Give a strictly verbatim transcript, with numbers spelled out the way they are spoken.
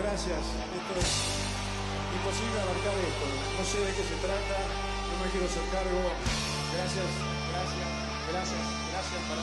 gracias. Esto es imposible abarcar esto. No sé de qué se trata, no me quiero hacer cargo. Gracias, gracias, gracias, gracias para